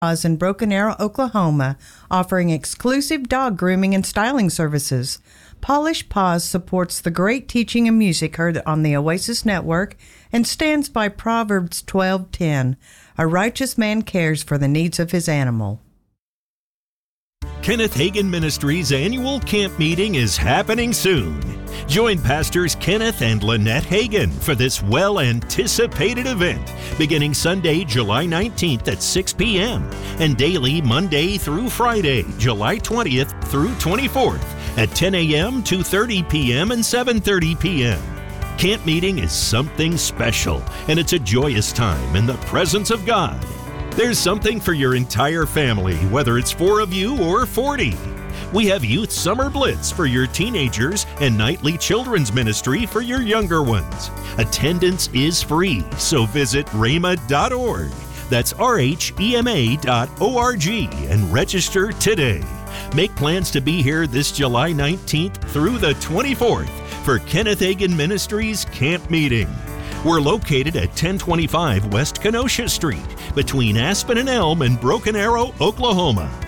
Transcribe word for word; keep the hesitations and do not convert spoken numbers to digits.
Paws in Broken Arrow, Oklahoma, offering exclusive dog grooming and styling services. Polished Paws supports the great teaching and music heard on the Oasis Network and stands by Proverbs twelve ten. A righteous man cares for the needs of his animal. Kenneth Hagin Ministries' annual camp meeting is happening soon. Join Pastors Kenneth and Lynette Hagin for this well-anticipated event beginning Sunday, July nineteenth at six p.m. and daily Monday through Friday, July twentieth through twenty-fourth at ten a.m., two thirty p.m., and seven thirty p.m. Camp meeting is something special, and it's a joyous time in the presence of God. There's something for your entire family, whether it's four of you or forty. We have Youth Summer Blitz for your teenagers and nightly children's ministry for your younger ones. Attendance is free, so visit rhema dot org. That's R H E M A dot O R G and register today. Make plans to be here this July nineteenth through the twenty-fourth for Kenneth Hagin Ministries Camp Meeting. We're located at ten twenty-five West Kenosha Street, between Aspen and Elm in Broken Arrow, Oklahoma.